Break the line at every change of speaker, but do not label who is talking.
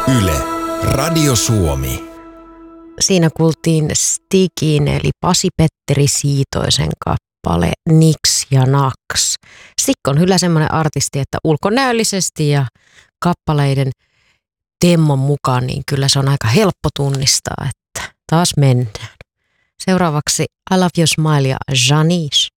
Yle, Radio Suomi.
Siinä kuultiin Stigin eli Pasi-Petteri Siitoisen kappale Niks ja Naks. Stig on kyllä semmoinen artisti, että ulkonäöllisesti ja kappaleiden temmon mukaan, niin kyllä se on aika helppo tunnistaa, että taas mennään. Seuraavaksi I Love Your Smile ja Janice.